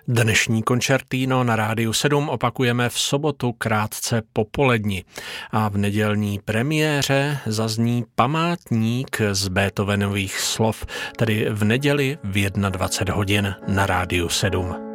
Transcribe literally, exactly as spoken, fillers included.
Dnešní koncertino na Rádiu sedm opakujeme v sobotu krátce po poledni a v nedělní premiéře zazní památník z Beethovenových slov, tedy v neděli v dvacet jedna hodin na Rádiu sedm.